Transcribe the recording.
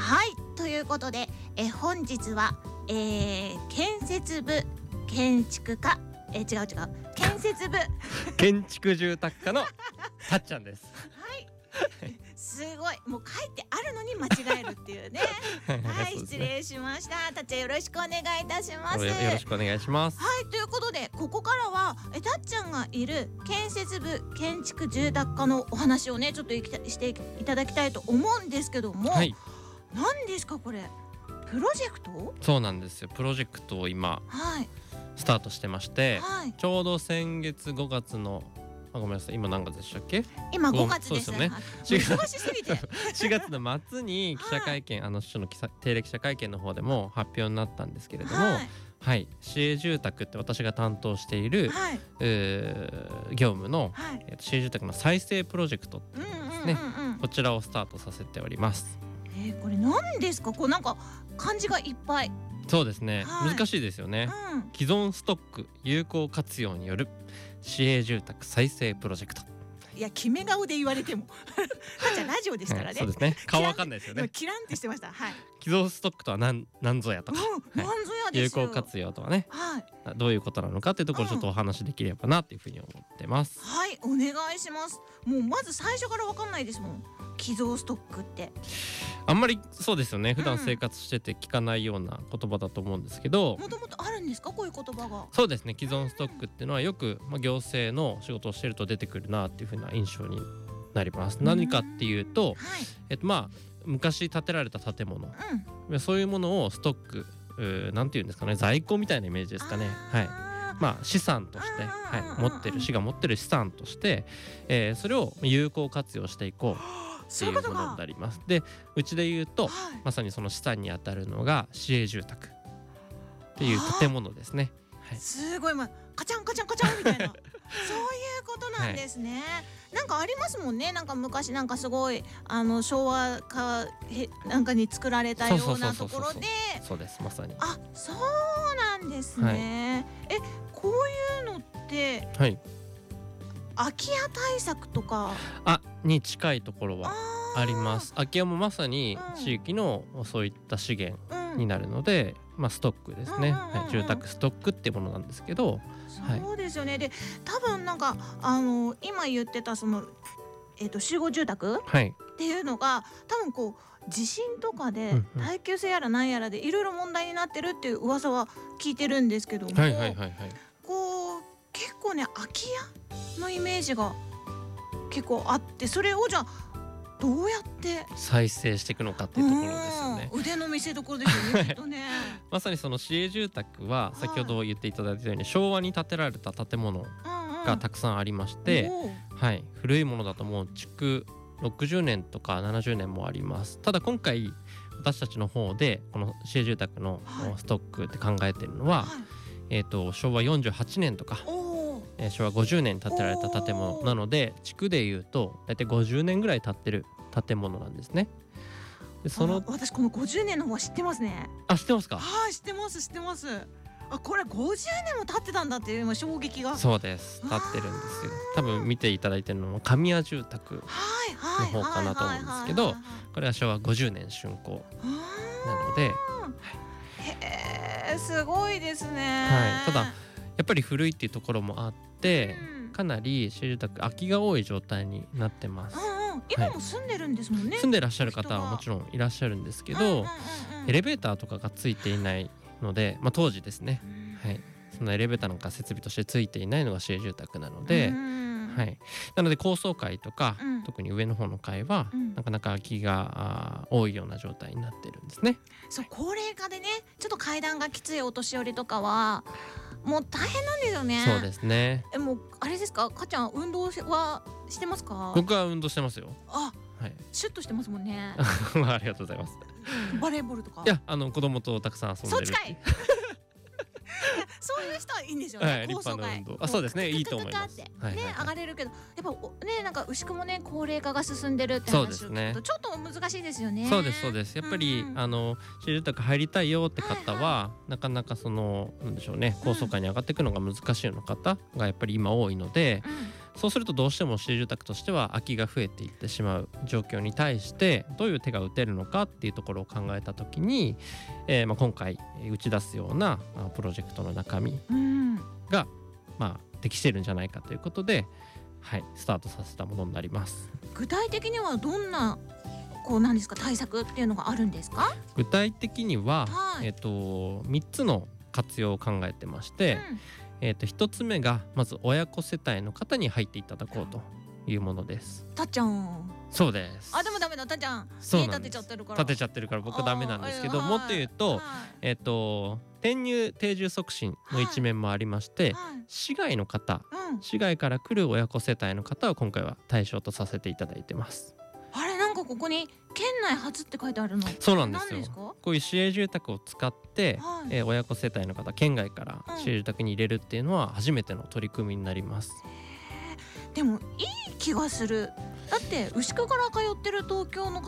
はい、ということで、本日は、建設部建築家建設部建築住宅課のたっちゃんです。 はいすごい、もう書いてあるのに間違えるっていうねはい、失礼しました。たっちゃんよろしくお願いいたします。 よろしくお願いします。 はい、ということでここからはたっちゃんがいる建設部建築住宅課のお話をねちょっとしていただきたいと思うんですけども、 はい、 何ですかこれ、プロジェクト？ そうなんですよ。プロジェクトを今、スタートしてまして、ちょうど先月5月のごめんなさい、今何月でしたっけ？ 今5月です。 そうですよね。 忙しすぎて 4月の末に記者会見、首都の定例記者会見の方でも発表になったんですけれども、はい、市営住宅って私が担当している、業務の、市営住宅の再生プロジェクトですね、こちらをスタートさせております。 これ何ですか？こうなんか漢字がいっぱい。 そうですね、難しいですよね、既存ストック有効活用による市営住宅再生プロジェクト。 いや、決め顔で言われてもじゃあラジオですからね、 そうですね、顔わかんないですよね。 キランってしてました。はい、 既存ストックとは何ぞやとか、 何ぞやですよ。 有効活用とはね、どういうことなのかっていうところをちょっとお話できればなっていうふうに思ってます。 はい、お願いします。もうまず最初からわかんないですもん、既存ストックって。 あんまりそうですよね、普段生活してて聞かないような言葉だと思うんですけど、 もともとあるんですかこういう言葉が？そうですね、既存ストックっていうのはよく、行政の仕事をしてると出てくるなっていう風な印象になります。何かっていうと、昔建てられた建物、そういうものをストック、なんていうんですかね、在庫みたいなイメージですかね。資産として、市が持ってる資産として、それを有効活用していこうっていうものになります。で、うちで言うと、まさにその資産にあたるのが市営住宅っていう建物ですね。 すごい、カチャンカチャンカチャンみたいなそういうことなんですね。なんかありますもんね、なんか昔なんかすごい昭和かなんかに作られたようなところで。 そうです、まさに。 あ、そうなんですね。こういうのって空き家対策とかに近いところはあります。空き家もまさに地域のそういった資源になるので、ストックですね、住宅ストックっていうものなんですけど。 そうですよね。で、多分なんか今言ってたその集合住宅っていうのが多分こう地震とかで耐久性やらなんやらでいろいろ問題になってるっていう噂は聞いてるんですけども、こう結構ね空き家のイメージが結構あって、それをじゃあどうやって再生していくのかっていうところですよね。 腕の見せ所ですよねきっとねまさにその市営住宅は先ほど言っていただいたように昭和に建てられた建物がたくさんありまして、古いものだともう築60年とか70年もあります。ただ今回私たちの方でこの市営住宅のストックって考えているのは、昭和48年とか昭和50年に建てられた建物なので、地区でいうと大体50年ぐらい経ってる建物なんですね。で私この50年の方は知ってますね。 知ってますか？ 知ってます知ってます。これ50年も経ってたんだっていう今衝撃が。 そうです、経ってるんですよ。多分見ていただいてるのも神谷住宅の方かなと思うんですけど、これは昭和50年竣工なので、 すごいですね。 ただやっぱり古いっていうところもあって、かなり市営住宅空きが多い状態になってます。 今も住んでるんですもんね。 住んでらっしゃる方はもちろんいらっしゃるんですけど、エレベーターとかがついていないので、当時ですね、そのエレベーターなんか設備としてついていないのが市営住宅なので、なので高層階とか、特に上の方の階は、なかなか空きが多いような状態になってるんですね。 そう、高齢化でね、ちょっと階段がきついお年寄りとかはもう大変なんですよね。 そうですね。 もうあれですか、かちゃん運動はしてますか？ 僕は運動してますよ。 シュッとしてますもんねありがとうございます。 バレーボールとか。 いや、子供とたくさん遊んでる。 そっちかいそういう人はいいんですよね。 立派な運動。そうですね、いいと思います。 上がれるけど、やっぱね、なんか牛久もね高齢化が進んでるって話を聞くとちょっと難しいですよね。 そうですそうです。やっぱり市営住宅入りたいよって方はなかなかそのなんでしょうね、高層階に上がっていくのが難しいような方がやっぱり今多いので、 そうするとどうしても市営住宅としては空きが増えていってしまう状況に対してどういう手が打てるのかっていうところを考えた時に、今回打ち出すようなプロジェクトの中身が、適してるんじゃないかということで、スタートさせたものになります。 具体的にはどんな何ですか対策っていうのがあるんですか？ 具体的には、3つの活用を考えてまして、1つ目がまず親子世帯の方に入っていただこうというものです。 たっちゃん。 そうです。 でもダメだ、たっちゃん家建てちゃってるから僕ダメなんですけど、もっと言うと、転入定住促進の一面もありまして、市外の方、市外から来る親子世帯の方を今回は対象とさせていただいてます。 なんかここに県内初って書いてあるの。 そうなんですよ。こういう市営住宅を使って、親子世帯の方県外から市営住宅に入れるっていうのは初めての取り組みになります。 でもいい気がする。だって牛久から通ってる東京の